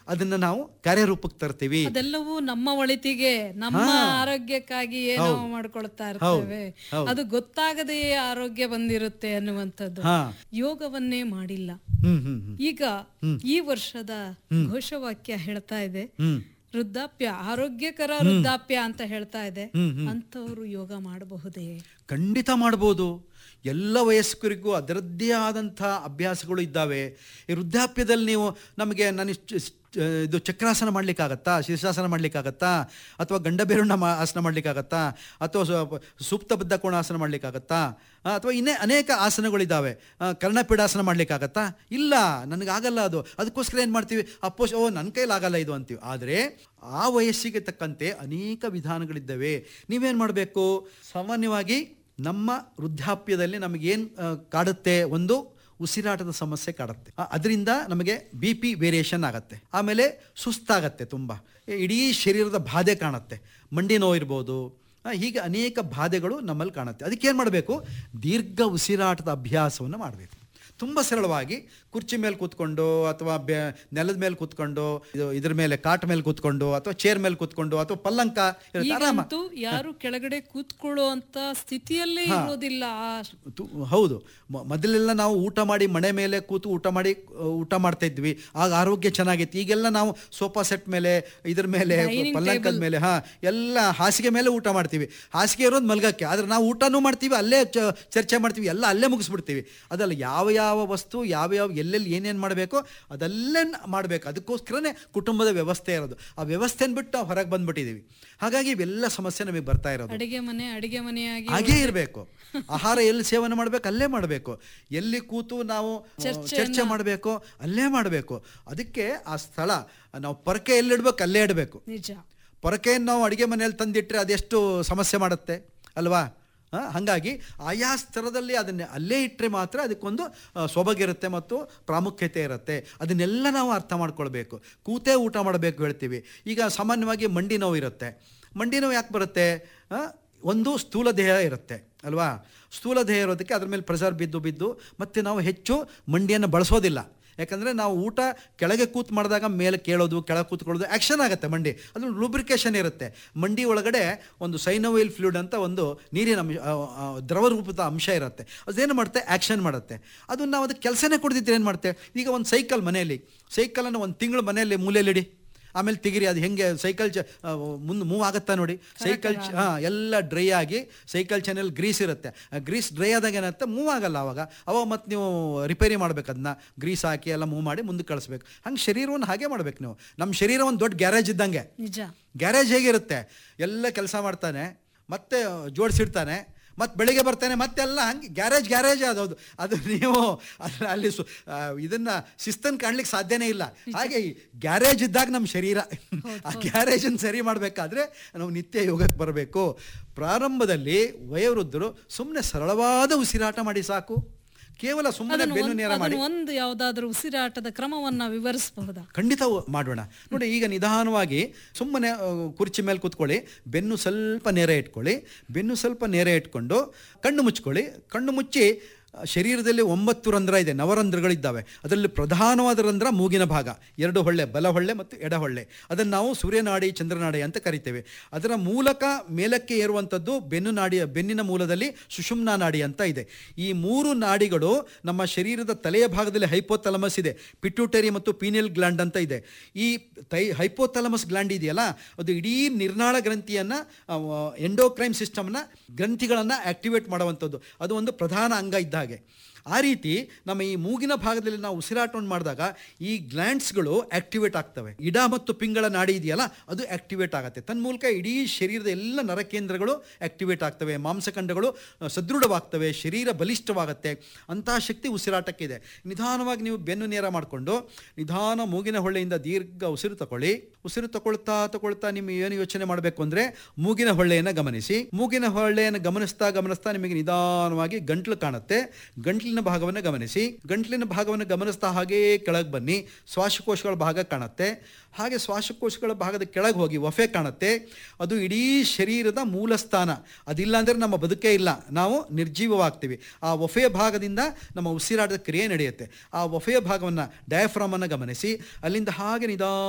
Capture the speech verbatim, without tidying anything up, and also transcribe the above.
ಅದನ್ನ ನಾವು ಕಾರ್ಯರೂಪಕ್ಕೆ ತರ್ತೀವಿ. ಅದೆಲ್ಲವೂ ನಮ್ಮ ಒಳಿತಿಗೆ, ನಮ್ಮ ಆರೋಗ್ಯಕ್ಕಾಗಿಯೇ ನಾವು ಮಾಡ್ಕೊಳ್ತಾ ಇರ್ತೇವೆ. ಅದು ಗೊತ್ತಾಗದೆಯೇ ಆರೋಗ್ಯ ಬಂದಿರುತ್ತೆ ಅನ್ನುವಂಥದ್ದು. ಯೋಗವನ್ನೇ ಮಾಡಿಲ್ಲ. ಈಗ ಈ ವರ್ಷದ ಘೋಷವಾಕ್ಯ ಹೇಳ್ತಾ ಇದೆ, ವೃದ್ಧಾಪ್ಯ ಆರೋಗ್ಯಕರ ವೃದ್ಧಾಪ್ಯ ಅಂತ ಹೇಳ್ತಾ ಇದೆ. ಅಂತವರು ಯೋಗ ಮಾಡಬಹುದೇ? ಖಂಡಿತ ಮಾಡಬಹುದು. ಎಲ್ಲ ವಯಸ್ಕರಿಗೂ ಅದರದ್ದೇ ಆದಂಥ ಅಭ್ಯಾಸಗಳು ಇದ್ದಾವೆ. ಈ ವೃದ್ಧಾಪ್ಯದಲ್ಲಿ ನೀವು ನಮಗೆ ನಾನು ಇದು ಚಕ್ರಾಸನ ಮಾಡ್ಲಿಕ್ಕಾಗತ್ತಾ, ಶೀರ್ಷಾಸನ ಮಾಡ್ಲಿಕ್ಕಾಗತ್ತಾ, ಅಥವಾ ಗಂಡಬೇರುಣ್ಣ ಆಸನ ಮಾಡ್ಲಿಕ್ಕಾಗತ್ತಾ, ಅಥವಾ ಸೂಕ್ತ ಬದ್ಧ ಕೋಣಾಸನ ಮಾಡ್ಲಿಕ್ಕಾಗತ್ತಾ, ಅಥವಾ ಇನ್ನೇ ಅನೇಕ ಆಸನಗಳಿದ್ದಾವೆ. ಕರ್ಣಪೀಡಾಸನ ಮಾಡ್ಲಿಕ್ಕಾಗತ್ತಾ? ಇಲ್ಲ, ನನಗಾಗಲ್ಲ ಅದು. ಅದಕ್ಕೋಸ್ಕರ ಏನು ಮಾಡ್ತೀವಿ, ಅಪ್ಪೋಸ್ ಓ ನನ್ನ ಕೈಲಾಗಲ್ಲ ಇದು ಅಂತೀವಿ. ಆದರೆ ಆ ವಯಸ್ಸಿಗೆ ತಕ್ಕಂತೆ ಅನೇಕ ವಿಧಾನಗಳಿದ್ದಾವೆ. ನೀವೇನು ಮಾಡಬೇಕು, ಸಾಮಾನ್ಯವಾಗಿ ನಮ್ಮ ವೃದ್ಧಾಪ್ಯದಲ್ಲಿ ನಮಗೇನು ಕಾಡುತ್ತೆ, ಒಂದು ಉಸಿರಾಟದ ಸಮಸ್ಯೆ ಕಾಡುತ್ತೆ. ಅದರಿಂದ ನಮಗೆ ಬಿ ಪಿ ವೇರಿಯೇಷನ್ ಆಗುತ್ತೆ. ಆಮೇಲೆ ಸುಸ್ತಾಗತ್ತೆ, ತುಂಬ ಇಡೀ ಶರೀರದ ಬಾಧೆ ಕಾಣುತ್ತೆ, ಮಂಡಿ ನೋವು ಇರ್ಬೋದು. ಹೀಗೆ ಅನೇಕ ಬಾಧೆಗಳು ನಮ್ಮಲ್ಲಿ ಕಾಣುತ್ತೆ. ಅದಕ್ಕೇನು ಮಾಡಬೇಕು, ದೀರ್ಘ ಉಸಿರಾಟದ ಅಭ್ಯಾಸವನ್ನು ಮಾಡಬೇಕು. ತುಂಬ ಸರಳವಾಗಿ ಕುರ್ಚಿ ಮೇಲೆ ಕೂತ್ಕೊಂಡು ಅಥವಾ ಬೆ ನೆಲದ ಮೇಲೆ ಕೂತ್ಕೊಂಡು, ಇದು ಇದ್ರ ಮೇಲೆ ಕಾಟ್ ಮೇಲೆ ಕೂತ್ಕೊಂಡು, ಅಥವಾ ಚೇರ್ ಮೇಲೆ ಕೂತ್ಕೊಂಡು, ಅಥವಾ ಪಲ್ಲಂಕ ಆರಾಮ. ಯಾರು ಕೆಳಗಡೆ ಕೂತ್ಕೊಳ್ಳೋ ಅಂತ ಸ್ಥಿತಿಯಲ್ಲೇ ಇರೋದಿಲ್ಲ. ಹೌದು, ಮೊದಲೆಲ್ಲ ನಾವು ಊಟ ಮಾಡಿ ಮನೆ ಮೇಲೆ ಕೂತು ಊಟ ಮಾಡಿ ಊಟ ಮಾಡ್ತಾ ಇದ್ವಿ, ಆಗ ಆರೋಗ್ಯ ಚೆನ್ನಾಗಿತ್ತು. ಈಗೆಲ್ಲ ನಾವು ಸೋಫಾ ಸೆಟ್ ಮೇಲೆ, ಇದ್ರ ಮೇಲೆ, ಪಲ್ಲಂಕದ ಮೇಲೆ, ಹಾ ಎಲ್ಲ ಹಾಸಿಗೆ ಮೇಲೆ ಊಟ ಮಾಡ್ತೀವಿ. ಹಾಸಿಗೆ ಇರೋದು ಮಲ್ಗಕ್ಕೆ, ಆದ್ರೆ ನಾವು ಊಟನೂ ಮಾಡ್ತೀವಿ, ಅಲ್ಲೇ ಚರ್ಚೆ ಮಾಡ್ತೀವಿ, ಎಲ್ಲ ಅಲ್ಲೇ ಮುಗಿಸ್ಬಿಡ್ತೀವಿ. ಅದಲ್ಲ, ಯಾವ ಯಾವ ವಸ್ತು ಯಾವ ಯಾವ ಎಲ್ಲೆಲ್ಲಿ ಏನೇನು ಮಾಡಬೇಕು ಅದೆಲ್ಲ ಮಾಡಬೇಕು. ಅದಕ್ಕೋಸ್ಕರನೇ ಕುಟುಂಬದ ವ್ಯವಸ್ಥೆ ಇರೋದು. ಆ ವ್ಯವಸ್ಥೆನ ಬಿಟ್ಟು ನಾವು ಹೊರಗೆ ಬಂದ್ಬಿಟ್ಟಿದ್ದೀವಿ. ಹಾಗಾಗಿ ಇವೆಲ್ಲ ಸಮಸ್ಯೆ ನಮಗೆ ಬರ್ತಾ ಇರೋದು. ಅಡಿಗೆ ಮನೆ ಅಡಿಗೆ ಮನೆಯಾಗಿ ಹಾಗೇ ಇರಬೇಕು. ಆಹಾರ ಎಲ್ಲಿ ಸೇವನೆ ಮಾಡಬೇಕು ಅಲ್ಲೇ ಮಾಡಬೇಕು. ಎಲ್ಲಿ ಕೂತು ನಾವು ಚರ್ಚೆ ಮಾಡಬೇಕು ಅಲ್ಲೇ ಮಾಡಬೇಕು. ಅದಕ್ಕೆ ಆ ಸ್ಥಳ ನಾವು ಪೊರಕೆ ಎಲ್ಲಿಡ್ಬೇಕು ಅಲ್ಲೇ ಇಡಬೇಕು. ನಿಜ. ಪೊರಕೆಯನ್ನು ನಾವು ಅಡಿಗೆ ಮನೆಯಲ್ಲಿ ತಂದಿಟ್ಟರೆ ಅದೆಷ್ಟು ಸಮಸ್ಯೆ ಮಾಡುತ್ತೆ ಅಲ್ವಾ? ಹಾಗಾಗಿ ಆಯಾ ಸ್ತರದಲ್ಲಿ ಅದನ್ನೇ ಅಲ್ಲೇ ಇಟ್ಟರೆ ಮಾತ್ರ ಅದಕ್ಕೊಂದು ಸೊಬಗಿರುತ್ತೆ ಮತ್ತು ಪ್ರಾಮುಖ್ಯತೆ ಇರುತ್ತೆ. ಅದನ್ನೆಲ್ಲ ನಾವು ಅರ್ಥ ಮಾಡ್ಕೊಳ್ಬೇಕು. ಕೂತೇ ಊಟ ಮಾಡಬೇಕು ಹೇಳ್ತೀವಿ. ಈಗ ಸಾಮಾನ್ಯವಾಗಿ ಮಂಡಿ ನೋವು ಇರುತ್ತೆ. ಮಂಡಿ ನೋವು ಯಾಕೆ ಬರುತ್ತೆ? ಒಂದು ಸ್ಥೂಲ ದೇಹ ಇರುತ್ತೆ ಅಲ್ವಾ? ಸ್ಥೂಲ ದೇಹ ಇರೋದಕ್ಕೆ ಅದ್ರ ಮೇಲೆ ಪ್ರೆಷರ್ ಬಿದ್ದು ಬಿದ್ದು ಮತ್ತು ನಾವು ಹೆಚ್ಚು ಮಂಡಿಯನ್ನು ಬಳಸೋದಿಲ್ಲ. ಯಾಕಂದರೆ ನಾವು ಊಟ ಕೆಳಗೆ ಕೂತು ಮಾಡಿದಾಗ ಮೇಲೆ ಕೇಳೋದು, ಕೆಳಗೆ ಕೂತ್ಕೊಳ್ಳೋದು ಆ್ಯಕ್ಷನ್ ಆಗುತ್ತೆ ಮಂಡಿ. ಅದು ಲೂಬ್ರಿಕೇಷನ್ ಇರುತ್ತೆ. ಮಂಡಿ ಒಳಗಡೆ ಒಂದು ಸೈನೋವಿಲ್ ಫ್ಲೂಯಿಡ್ ಅಂತ ಒಂದು ನೀರಿನ ಅಂಶ, ದ್ರವ ರೂಪದ ಅಂಶ ಇರುತ್ತೆ. ಅದೇನು ಮಾಡುತ್ತೆ, ಆ್ಯಕ್ಷನ್ ಮಾಡುತ್ತೆ. ಅದು ನಾವು ಅದಕ್ಕೆ ಕೆಲಸನೇ ಕೊಡ್ತಿದ್ರೆ ಏನು ಮಾಡುತ್ತೆ? ಈಗ ಒಂದು ಸೈಕಲ್ ಮನೆಯಲ್ಲಿ, ಸೈಕಲನ್ನು ಒಂದು ತಿಂಗಳು ಮನೆಯಲ್ಲಿ ಮೂಲೆಯಲ್ಲಿಡಿ, ಆಮೇಲೆ ತೆಗಿರಿ. ಅದು ಹೆಂಗೆ ಸೈಕಲ್ ಚ ಮುಂದೆ ಮೂವ್ ಆಗುತ್ತಾ ನೋಡಿ. ಸೈಕಲ್ ಹಾಂ ಎಲ್ಲ ಡ್ರೈ ಆಗಿ ಸೈಕಲ್ ಚಾನೆಲ್ ಗ್ರೀಸ್ ಇರುತ್ತೆ. ಗ್ರೀಸ್ ಡ್ರೈ ಆದಾಗ ಏನಾಗುತ್ತೆ, ಮೂವ್ ಆಗಲ್ಲ. ಅವಾಗ ಅವಾಗ ಮತ್ತು ನೀವು ರಿಪೇರಿ ಮಾಡ್ಬೇಕು. ಅದನ್ನ ಗ್ರೀಸ್ ಹಾಕಿ ಎಲ್ಲ ಮೂವ್ ಮಾಡಿ ಮುಂದಕ್ಕೆ ಕಳಿಸ್ಬೇಕು. ಹಂಗೆ ಶರೀರವನ್ನು ಹಾಗೆ ಮಾಡ್ಬೇಕು ನೀವು. ನಮ್ಮ ಶರೀರ ಒಂದು ದೊಡ್ಡ ಗ್ಯಾರೇಜ್ ಇದ್ದಂಗೆ. ಗ್ಯಾರೇಜ್ ಹೇಗಿರುತ್ತೆ, ಎಲ್ಲ ಕೆಲಸ ಮಾಡ್ತಾನೆ, ಮತ್ತೆ ಜೋಡಿಸಿಡ್ತಾನೆ, ಮತ್ತು ಬೆಳಿಗ್ಗೆ ಬರ್ತಾನೆ, ಮತ್ತೆಲ್ಲ ಹಂಗೆ ಗ್ಯಾರೇಜ್ ಗ್ಯಾರೇಜ್ ಅದೌದು. ಅದು ನೀವು ಅದ್ರ ಅಲ್ಲಿ ಸು ಇದನ್ನು ಶಿಸ್ತನ್ನು ಕಾಣ್ಲಿಕ್ಕೆ ಸಾಧ್ಯನೇ ಇಲ್ಲ. ಹಾಗೆ ಗ್ಯಾರೇಜ್ ಇದ್ದಾಗ ನಮ್ಮ ಶರೀರ, ಆ ಗ್ಯಾರೇಜನ್ನು ಸರಿ ಮಾಡಬೇಕಾದ್ರೆ ನಾವು ನಿತ್ಯ ಯೋಗಕ್ಕೆ ಬರಬೇಕು. ಪ್ರಾರಂಭದಲ್ಲಿ ವಯೋವೃದ್ಧರು ಸುಮ್ಮನೆ ಸರಳವಾದ ಉಸಿರಾಟ ಮಾಡಿ ಸಾಕು. ಕೇವಲ ಸುಮ್ಮನೆ ಬೆನ್ನು ನೇರ ಮಾಡಿ ಒಂದು ಯಾವುದಾದ್ರೂ ಉಸಿರಾಟದ ಕ್ರಮವನ್ನು ವಿವರಿಸಬಹುದಾ? ಖಂಡಿತ ಮಾಡೋಣ. ನೋಡಿ, ಈಗ ನಿಧಾನವಾಗಿ ಸುಮ್ಮನೆ ಕುರ್ಚಿ ಮೇಲೆ ಕೂತ್ಕೊಳ್ಳಿ, ಬೆನ್ನು ಸ್ವಲ್ಪ ನೇರ ಇಟ್ಕೊಳ್ಳಿ. ಬೆನ್ನು ಸ್ವಲ್ಪ ನೇರ ಇಟ್ಕೊಂಡು ಕಣ್ಣು ಮುಚ್ಕೊಳ್ಳಿ. ಕಣ್ಣು ಮುಚ್ಚಿ ಶರೀರದಲ್ಲಿ ಒಂಬತ್ತು ರಂಧ್ರ ಇದೆ, ನವರಂಧ್ರಗಳಿದ್ದಾವೆ. ಅದರಲ್ಲಿ ಪ್ರಧಾನವಾದ ರಂಧ್ರ ಮೂಗಿನ ಭಾಗ, ಎರಡು ಹೊಳ್ಳೆ, ಬಲ ಹೊಳ್ಳೆ ಮತ್ತು ಎಡ ಹೊಳ್ಳೆ. ಅದನ್ನು ನಾವು ಸೂರ್ಯನಾಡಿ ಚಂದ್ರನಾಡಿ ಅಂತ ಕರಿತೇವೆ. ಅದರ ಮೂಲಕ ಮೇಲಕ್ಕೆ ಏರುವಂಥದ್ದು ಬೆನ್ನು ನಾಡಿ, ಬೆನ್ನಿನ ಮೂಲದಲ್ಲಿ ಸುಷುಮ್ನಾ ನಾಡಿ ಅಂತ ಇದೆ. ಈ ಮೂರು ನಾಡಿಗಳು ನಮ್ಮ ಶರೀರದ ತಲೆಯ ಭಾಗದಲ್ಲಿ ಹೈಪೋಥಲಮಸ್ ಇದೆ, ಪಿಟ್ಯೂಟರಿ ಮತ್ತು ಪೀನಿಯಲ್ ಗ್ಲ್ಯಾಂಡ್ ಅಂತ ಇದೆ. ಈ ತೈ ಹೈಪೋಥಲಮಸ್ ಗ್ಲ್ಯಾಂಡ್ ಇದೆಯಲ್ಲ, ಅದು ಇಡೀ ನಿರ್ನಾಳ ಗ್ರಂಥಿಯನ್ನು, ಎಂಡೋಕ್ರೈನ್ ಸಿಸ್ಟಮ್ನ ಗ್ರಂಥಿಗಳನ್ನು ಆಕ್ಟಿವೇಟ್ ಮಾಡುವಂಥದ್ದು. ಅದು ಒಂದು ಪ್ರಧಾನ ಅಂಗ ಇದ್ದ ಹಾಗೆ. ಆ ರೀತಿ ನಮ್ಮ ಈ ಮೂಗಿನ ಭಾಗದಲ್ಲಿ ನಾವು ಉಸಿರಾಟವನ್ನು ಮಾಡಿದಾಗ ಈ ಗ್ಲ್ಯಾಂಡ್ಸ್ಗಳು ಆಕ್ಟಿವೇಟ್ ಆಗ್ತವೆ. ಇಡ ಮತ್ತು ಪಿಂಗಳ ನಾಡಿ ಇದೆಯಲ್ಲ, ಅದು ಆಕ್ಟಿವೇಟ್ ಆಗುತ್ತೆ. ತನ್ಮೂಲಕ ಇಡೀ ಶರೀರದ ಎಲ್ಲ ನರಕೇಂದ್ರಗಳು ಆಕ್ಟಿವೇಟ್ ಆಗ್ತವೆ, ಮಾಂಸಖಂಡಗಳು ಸದೃಢವಾಗ್ತವೆ, ಶರೀರ ಬಲಿಷ್ಠವಾಗುತ್ತೆ. ಅಂತಹ ಶಕ್ತಿ ಉಸಿರಾಟಕ್ಕಿದೆ. ನಿಧಾನವಾಗಿ ನೀವು ಬೆನ್ನು ನೇರ ಮಾಡಿಕೊಂಡು ನಿಧಾನ ಮೂಗಿನ ಹೊಳ್ಳೆಯಿಂದ ದೀರ್ಘ ಉಸಿರು ತಗೊಳ್ಳಿ. ಉಸಿರು ತಗೊಳ್ತಾ ತಗೊಳ್ತಾ ನಿಮಗೆ ಏನು ಯೋಚನೆ ಮಾಡಬೇಕು ಅಂದರೆ, ಮೂಗಿನ ಹೊಳ್ಳೆಯನ್ನು ಗಮನಿಸಿ. ಮೂಗಿನ ಹೊಳ್ಳೆಯನ್ನು ಗಮನಿಸ್ತಾ ಗಮನಿಸ್ತಾ ನಿಮಗೆ ನಿಧಾನವಾಗಿ ಗಂಟ್ಲು ಕಾಣುತ್ತೆ. ಗಂಟ್ಲಿನ ಭಾಗವನ್ನು ಗಮನಿಸಿ. ಗಂಟ್ಲಿನ ಭಾಗವನ್ನು ಗಮನಿಸ್ತಾ ಹಾಗೇ ಕೆಳಗೆ ಬನ್ನಿ. ಶ್ವಾಸಕೋಶಗಳ ಭಾಗ ಕಾಣುತ್ತೆ. ಹಾಗೆ ಶ್ವಾಸಕೋಶಗಳ ಭಾಗದ ಕೆಳಗೆ ಹೋಗಿ ಒಫೆ ಕಾಣುತ್ತೆ. ಅದು ಇಡೀ ಶರೀರದ ಮೂಲ ಸ್ಥಾನ. ಅದಿಲ್ಲ ಅಂದರೆ ನಮ್ಮ ಬದುಕೇ ಇಲ್ಲ, ನಾವು ನಿರ್ಜೀವವಾಗ್ತೀವಿ. ಆ ಒಫೆಯ ಭಾಗದಿಂದ ನಮ್ಮ ಉಸಿರಾಟದ ಕ್ರಿಯೆ ನಡೆಯುತ್ತೆ. ಆ ಒಫೆಯ ಭಾಗವನ್ನು, ಡಯಾಫ್ರಾಮನ್ನು ಗಮನಿಸಿ. ಅಲ್ಲಿಂದ ಹಾಗೆ ನಿಧಾನ